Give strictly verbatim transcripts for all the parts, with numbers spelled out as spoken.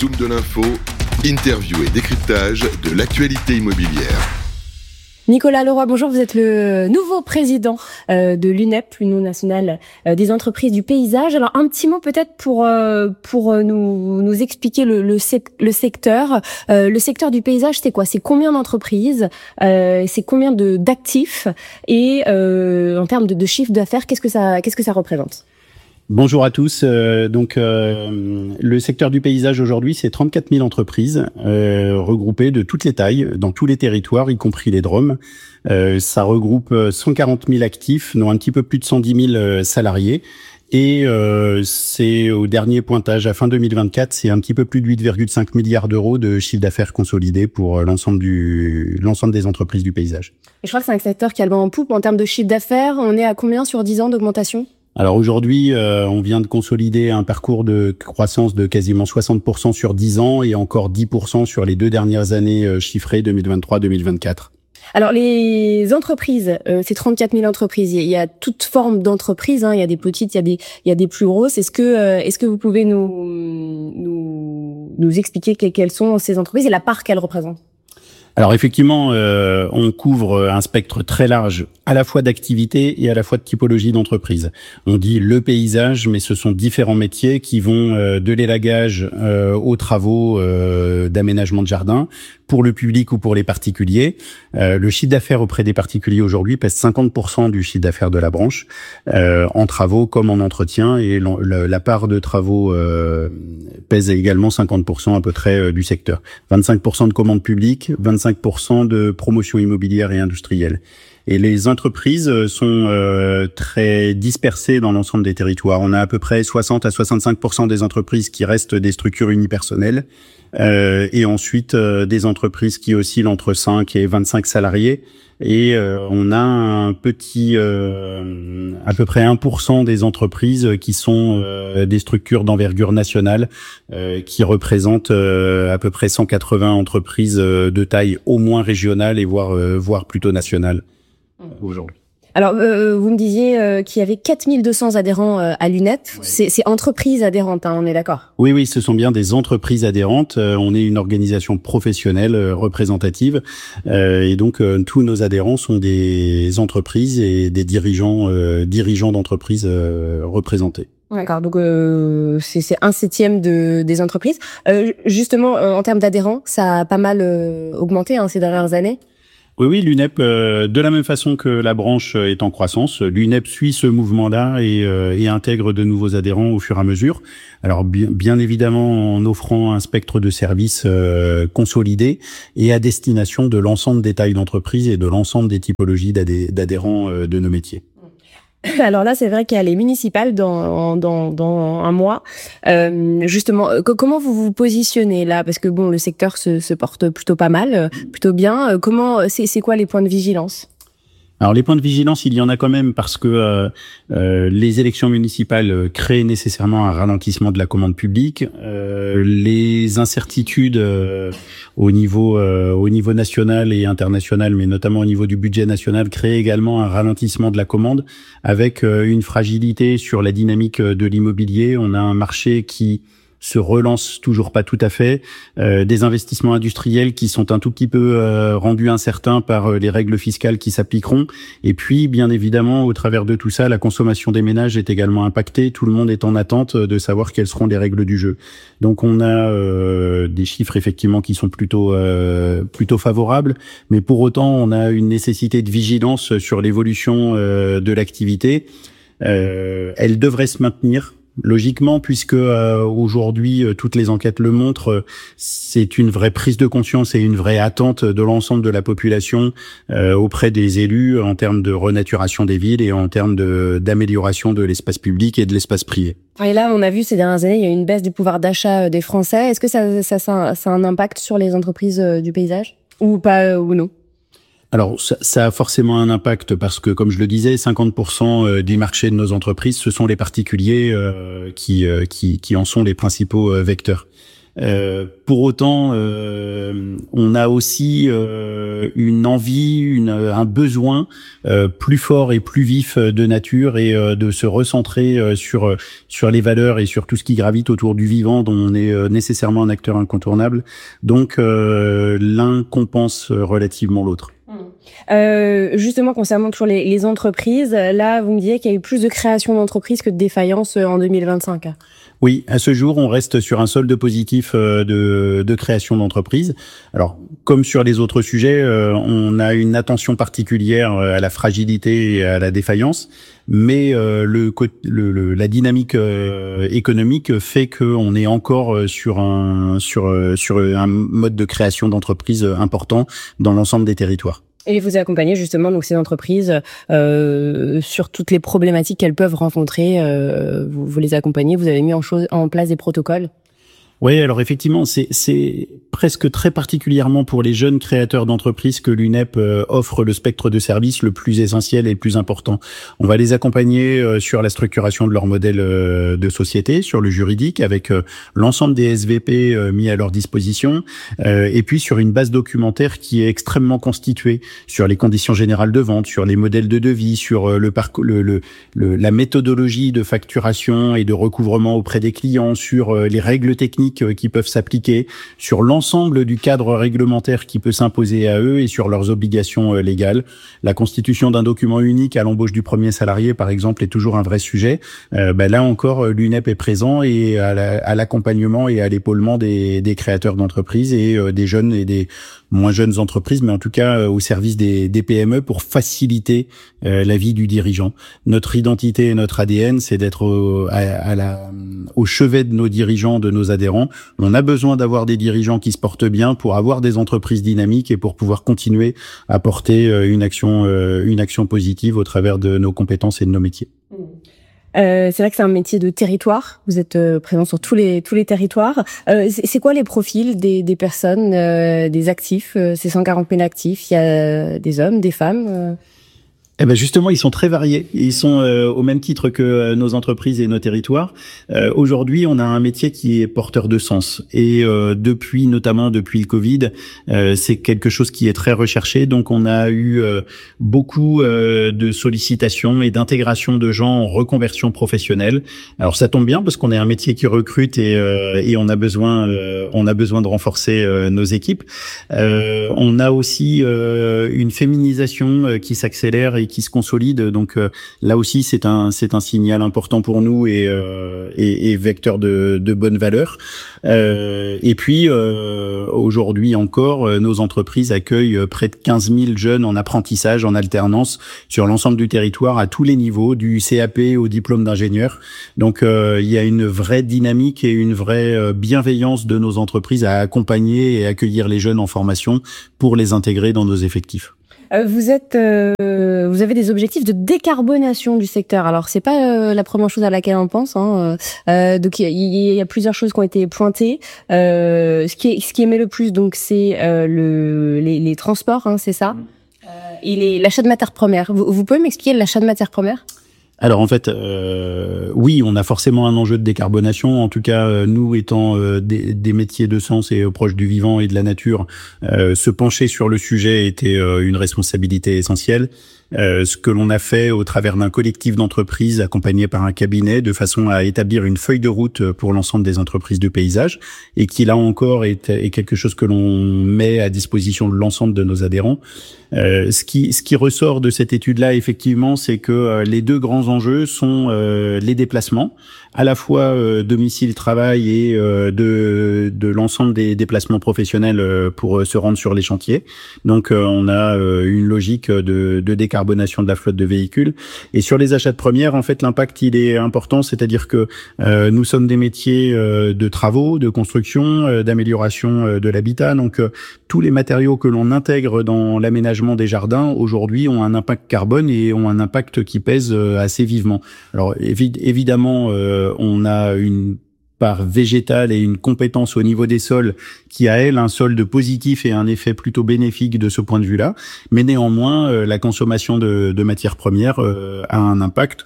Zoom de l'info, interview et décryptage de l'actualité immobilière. Nicolas Leroy, bonjour, vous êtes le nouveau président euh, de l'U N E P, l'Union nationale euh, des entreprises du paysage. Alors un petit mot peut-être pour euh, pour nous nous expliquer le le, sec- le secteur. Euh, le secteur du paysage, c'est quoi? C'est combien d'entreprises? euh, C'est combien de d'actifs? Et euh, en termes de, de chiffre d'affaires, qu'est-ce que ça qu'est-ce que ça représente? Bonjour à tous. Euh, donc, euh, le secteur du paysage aujourd'hui, c'est trente-quatre mille entreprises euh, regroupées de toutes les tailles, dans tous les territoires, y compris les D R O M. Euh, ça regroupe cent quarante mille actifs, dont un petit peu plus de cent dix mille salariés. Et euh, c'est au dernier pointage, à fin deux mille vingt-quatre, c'est un petit peu plus de huit virgule cinq milliards d'euros de chiffre d'affaires consolidé pour l'ensemble du l'ensemble des entreprises du paysage. Et je crois que c'est un secteur qui a le vent en poupe en termes de chiffre d'affaires. On est à combien sur dix ans d'augmentation? Alors aujourd'hui, euh, on vient de consolider un parcours de croissance de quasiment soixante pour cent sur dix ans et encore dix pour cent sur les deux dernières années euh, chiffrées deux mille vingt-trois deux mille vingt-quatre. Alors les entreprises, euh, c'est trente-quatre mille entreprises. Il y a toute forme d'entreprises. Hein. Il y a des petites, il y a des, il y a des plus grosses. Est-ce que, euh, est-ce que vous pouvez nous, nous, nous expliquer quelles sont ces entreprises et la part qu'elles représentent? Alors effectivement, euh, on couvre un spectre très large, à la fois d'activités et à la fois de typologie d'entreprise. On dit le paysage, mais ce sont différents métiers qui vont euh, de l'élagage euh, aux travaux euh, d'aménagement de jardin, pour le public ou pour les particuliers. Euh, le chiffre d'affaires auprès des particuliers aujourd'hui pèse cinquante pour cent du chiffre d'affaires de la branche, euh, en travaux comme en entretien, et la, la part de travaux euh, pèse également cinquante pour cent à peu près euh, du secteur. vingt-cinq pour cent de commandes publiques, vingt-cinq pour cent de promotion immobilière et industrielle. Et les entreprises sont euh, très dispersées dans l'ensemble des territoires. On a à peu près soixante à soixante-cinq pour cent des entreprises qui restent des structures unipersonnelles, euh, et ensuite euh, des entreprises qui oscillent entre cinq et vingt-cinq salariés. Et euh, on a un petit, euh, à peu près un pour cent des entreprises qui sont euh, des structures d'envergure nationale, euh, qui représentent euh, à peu près cent quatre-vingts entreprises de taille au moins régionale et voire, euh, voire plutôt nationale aujourd'hui. Alors, euh, vous me disiez euh, qu'il y avait quatre mille deux cents adhérents euh, à l'U N E P. Ouais. C'est, c'est entreprises adhérentes, hein, on est d'accord? Oui, oui, ce sont bien des entreprises adhérentes. Euh, on est une organisation professionnelle euh, représentative, euh, et donc euh, tous nos adhérents sont des entreprises et des dirigeants, euh, dirigeants d'entreprises euh, représentés. D'accord, donc euh, c'est, c'est un septième de, des entreprises. Euh, justement, euh, en termes d'adhérents, ça a pas mal euh, augmenté hein, ces dernières années. Oui, oui, l'U N E P, euh, de la même façon que la branche est en croissance, l'U N E P suit ce mouvement-là et, euh, et intègre de nouveaux adhérents au fur et à mesure. Alors, bien, bien évidemment, en offrant un spectre de services euh, consolidé et à destination de l'ensemble des tailles d'entreprise et de l'ensemble des typologies d'adhé- d'adhérents euh, de nos métiers. Alors là, c'est vrai qu'il y a les municipales dans dans dans un mois. Euh, justement, comment vous vous positionnez là? Parce que bon, le secteur se, se porte plutôt pas mal, plutôt bien. Comment c'est c'est quoi les points de vigilance? Alors les points de vigilance, il y en a quand même parce que euh, euh, les élections municipales créent nécessairement un ralentissement de la commande publique. Euh, les incertitudes euh, au niveau euh, au niveau national et international, mais notamment au niveau du budget national, créent également un ralentissement de la commande avec euh, une fragilité sur la dynamique de l'immobilier. On a un marché qui se relance toujours pas tout à fait, euh, des investissements industriels qui sont un tout petit peu euh, rendus incertains par euh, les règles fiscales qui s'appliqueront, et puis bien évidemment au travers de tout ça, la consommation des ménages est également impactée. Tout le monde est en attente de savoir quelles seront les règles du jeu. Donc on a euh, des chiffres effectivement qui sont plutôt euh, plutôt favorables, mais pour autant on a une nécessité de vigilance sur l'évolution euh, de l'activité. Euh, elle devrait se maintenir logiquement, puisque euh, aujourd'hui euh, toutes les enquêtes le montrent, euh, c'est une vraie prise de conscience et une vraie attente de l'ensemble de la population euh, auprès des élus en termes de renaturation des villes et en termes de d'amélioration de l'espace public et de l'espace privé. Et là, on a vu ces dernières années, il y a eu une baisse du pouvoir d'achat des Français. Est-ce que ça ça ça, ça a un impact sur les entreprises du paysage ou pas ou non? Alors, ça, ça a forcément un impact parce que, comme je le disais, cinquante pour cent du marché de nos entreprises, ce sont les particuliers euh, qui, euh, qui, qui en sont les principaux euh, vecteurs. Euh, pour autant, euh, on a aussi euh, une envie, une, un besoin euh, plus fort et plus vif de nature et euh, de se recentrer euh, sur sur les valeurs et sur tout ce qui gravite autour du vivant, dont on est euh, nécessairement un acteur incontournable. Donc, euh, l'un compense relativement l'autre. Euh, justement, concernant toujours les, les entreprises, là, vous me disiez qu'il y a eu plus de création d'entreprises que de défaillances en deux mille vingt-cinq. Oui, à ce jour, on reste sur un solde positif de, de création d'entreprises. Alors, comme sur les autres sujets, on a une attention particulière à la fragilité et à la défaillance, mais le, le, le la dynamique économique fait qu'on est encore sur un sur sur un mode de création d'entreprises important dans l'ensemble des territoires. Et vous accompagnez justement donc ces entreprises euh, sur toutes les problématiques qu'elles peuvent rencontrer. Euh, vous, vous les accompagnez, vous avez mis en, chose, en place des protocoles. Oui, alors effectivement, c'est, c'est presque très particulièrement pour les jeunes créateurs d'entreprises que l'U N E P euh, offre le spectre de services le plus essentiel et le plus important. On va les accompagner euh, sur la structuration de leur modèle euh, de société, sur le juridique, avec euh, l'ensemble des S V P euh, mis à leur disposition, euh, et puis sur une base documentaire qui est extrêmement constituée sur les conditions générales de vente, sur les modèles de devis, sur euh, le parcours, le, le, le, la méthodologie de facturation et de recouvrement auprès des clients, sur euh, les règles techniques qui peuvent s'appliquer, sur l'ensemble du cadre réglementaire qui peut s'imposer à eux et sur leurs obligations légales. La constitution d'un document unique à l'embauche du premier salarié, par exemple, est toujours un vrai sujet. Euh, ben là encore, l'U N E P est présent et à, la, à l'accompagnement et à l'épaulement des, des créateurs d'entreprises et euh, des jeunes et des moins jeunes entreprises, mais en tout cas euh, au service des, des P M E pour faciliter euh, la vie du dirigeant. Notre identité et notre A D N, c'est d'être au, à, à la, au chevet de nos dirigeants, de nos adhérents. On a besoin d'avoir des dirigeants qui se portent bien pour avoir des entreprises dynamiques et pour pouvoir continuer à porter euh, une action, euh, une action positive au travers de nos compétences et de nos métiers. Mmh. Euh, c'est vrai que c'est un métier de territoire. Vous êtes euh, présent sur tous les tous les territoires. Euh, c'est, c'est quoi les profils des des personnes, euh, des actifs? euh, C'est cent quarante mille actifs. Il y a des hommes, des femmes. Euh... Eh ben justement, ils sont très variés. Ils sont euh, au même titre que euh, nos entreprises et nos territoires. Euh, aujourd'hui, on a un métier qui est porteur de sens. Et euh, depuis, notamment depuis le Covid, euh, c'est quelque chose qui est très recherché. Donc, on a eu euh, beaucoup euh, de sollicitations et d'intégration de gens en reconversion professionnelle. Alors, ça tombe bien parce qu'on est un métier qui recrute et, euh, et on a besoin, euh, on a besoin de renforcer euh, nos équipes. Euh, on a aussi euh, une féminisation euh, qui s'accélère et qui se consolide. Donc euh, là aussi, c'est un c'est un signal important pour nous et euh, et, et vecteur de de bonnes valeurs. Euh, et puis euh, aujourd'hui encore, euh, nos entreprises accueillent près de quinze mille jeunes en apprentissage, en alternance sur l'ensemble du territoire à tous les niveaux, du C A P au diplôme d'ingénieur. Donc euh, il y a une vraie dynamique et une vraie bienveillance de nos entreprises à accompagner et accueillir les jeunes en formation pour les intégrer dans nos effectifs. Vous êtes, euh, vous avez des objectifs de décarbonation du secteur. Alors c'est pas euh, la première chose à laquelle on pense. Hein. Euh, donc il y, y a plusieurs choses qui ont été pointées. Euh, ce qui est, ce qui émet le plus, donc c'est euh, le, les, les transports, hein, c'est ça, euh, et les, l'achat de matières premières. Vous, vous pouvez m'expliquer l'achat de matières premières ? Alors en fait, euh, oui, on a forcément un enjeu de décarbonation. En tout cas, euh, nous étant euh, des, des métiers de sens et euh, proches du vivant et de la nature, euh, se pencher sur le sujet était euh, une responsabilité essentielle. Euh, ce que l'on a fait au travers d'un collectif d'entreprises accompagné par un cabinet de façon à établir une feuille de route pour l'ensemble des entreprises de paysage et qui là encore est, est quelque chose que l'on met à disposition de l'ensemble de nos adhérents. Euh, ce qui ce qui ressort de cette étude-là, effectivement, c'est que euh, les deux grands enjeux sont euh, les déplacements, à la fois euh, domicile-travail et euh, de de l'ensemble des déplacements professionnels euh, pour euh, se rendre sur les chantiers. Donc, euh, on a euh, une logique de, de décarbonation de la flotte de véhicules. Et sur les achats de premières, en fait, l'impact il est important, c'est-à-dire que euh, nous sommes des métiers euh, de travaux, de construction, euh, d'amélioration euh, de l'habitat. Donc, euh, tous les matériaux que l'on intègre dans l'aménagement des jardins aujourd'hui ont un impact carbone et ont un impact qui pèse assez vivement. Alors évi- évidemment, euh, on a une part végétale et une compétence au niveau des sols qui a, elle, un solde positif et un effet plutôt bénéfique de ce point de vue-là. Mais néanmoins, euh, la consommation de, de matières premières euh, a un impact.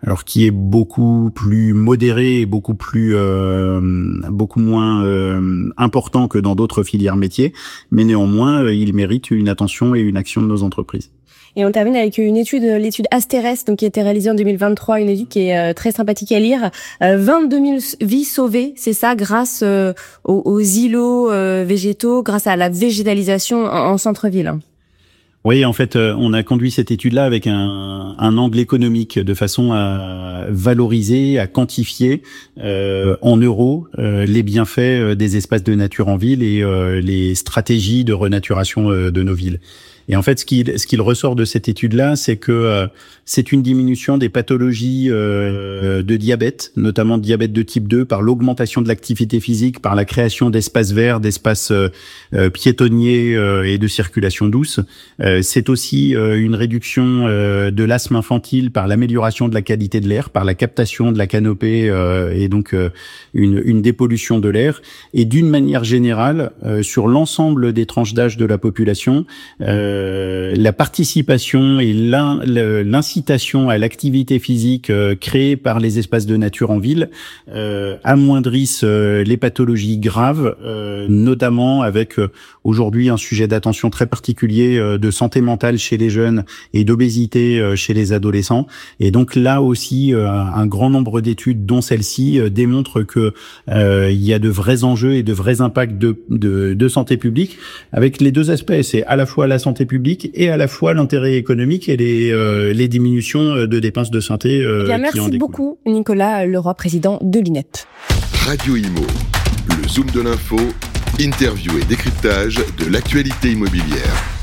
alors qui est beaucoup plus modéré et beaucoup plus euh, beaucoup moins euh, important que dans d'autres filières métiers, mais néanmoins il mérite une attention et une action de nos entreprises. Et on termine avec une étude, l'étude Asterès, donc qui a été réalisée en deux mille vingt-trois, une étude qui est euh, très sympathique à lire. Euh, vingt-deux mille vies sauvées, c'est ça, grâce euh, aux, aux îlots euh, végétaux, grâce à la végétalisation en, en centre-ville. Oui, en fait, euh, on a conduit cette étude-là avec un, un angle économique, de façon à valoriser, à quantifier euh, en euros euh, les bienfaits des espaces de nature en ville et euh, les stratégies de renaturation euh, de nos villes. Et en fait, ce qu'il ce qu'il ressort de cette étude-là, c'est que euh, c'est une diminution des pathologies euh, de diabète, notamment de diabète de type deux, par l'augmentation de l'activité physique, par la création d'espaces verts, d'espaces euh, euh, piétonniers euh, et de circulation douce. Euh, c'est aussi euh, une réduction euh, de l'asthme infantile par l'amélioration de la qualité de l'air, par la captation de la canopée euh, et donc euh, une, une dépollution de l'air. Et d'une manière générale, euh, sur l'ensemble des tranches d'âge de la population, euh, Euh, la participation et l'in, l'incitation à l'activité physique euh, créée par les espaces de nature en ville euh, amoindrissent euh, les pathologies graves, euh, notamment avec euh, aujourd'hui un sujet d'attention très particulier euh, de santé mentale chez les jeunes et d'obésité euh, chez les adolescents. Et donc là aussi, euh, un grand nombre d'études, dont celle-ci, euh, démontrent que euh, il y a de vrais enjeux et de vrais impacts de, de, de santé publique, avec les deux aspects. C'est à la fois la santé publique et à la fois l'intérêt économique et les, euh, les diminutions de dépenses de santé euh, eh bien, qui en merci beaucoup, Nicolas Leroy, président de l'U N E P. Radio Imo, le zoom de l'info, interview et décryptage de l'actualité immobilière.